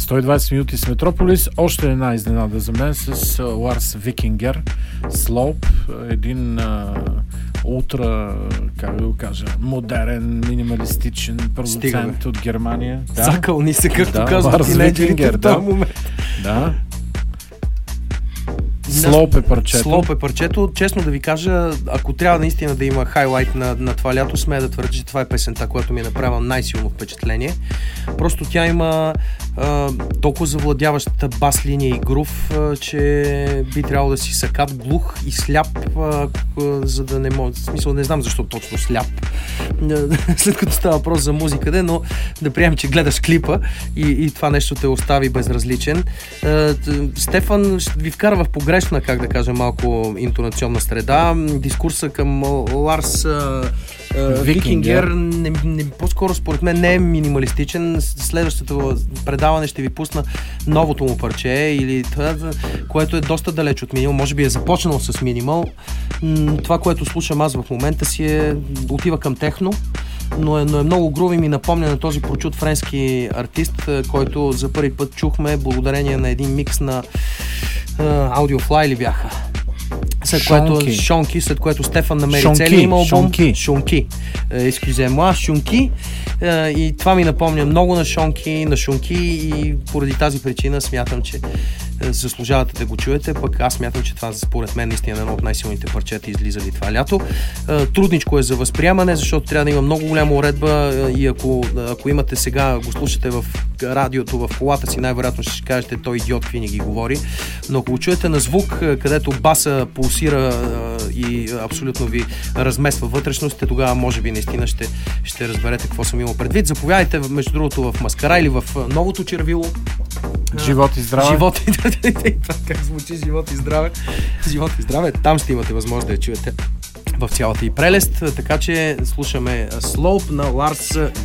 120 минути с Метрополис. Още една изненада за мен с Ларс Викингер, Slope, един ултра, как да го кажа, модерен, минималистичен продуцент от Германия. Да. Закълни се, както казват Ларс тинейджерите в този момент. Да. Slope е парчето. Slope е парчето. Честно да ви кажа, ако трябва наистина да има хайлайт на това лято, смея да твърдя, че това е песента, която ми е направила най-силно впечатление. Просто тя има толкова завладяващата бас линия и грув, че би трябвало да си сакат, глух и сляп, за да не може. В смисъл, не знам защо точно сляп, след като става въпрос за музиката, но да приемем, че гледаш клипа и това нещо те остави безразличен. Стефан ще ви вкара в погрешна, как да кажа, малко интонационна среда. Дискурса към Ларс Викингер по-скоро според мен не е минималистичен. Следващото предаване ще ви пусна новото му парче, или това, което е доста далеч от минимал. Може би е започнал с минимал. Това, което слушам аз в момента отива към техно, но е много груби, ми напомня на този прочут френски артист, който за първи път чухме благодарение на един микс на Audiofly ли бяха? Шонки, след което Стефан намери целия им албум. Шонки. Excusez-moi, Шонки. И това ми напомня много на Шонки и поради тази причина смятам, че заслужавате да го чуете, пък аз смятам, че това според мен наистина е едно от най-силните парчета излизали това лято. Трудничко е за възприемане, защото трябва да има много голяма уредба и ако имате сега, го слушате в радиото, в колата си, най-вероятно ще кажете, той идиот какви ни ги говори, но ако го чуете на звук, където баса пулсира и абсолютно ви размества вътрешностите, тогава може би наистина ще разберете какво съм имал предвид. Заповядайте между другото в Маскара или в новото червило. Живот и здраве. Това как звучи, живот и здраве. Живот и здраве. Там ще имате възможност да я чуете в цялата и прелест. Така че слушаме Slope на Ларс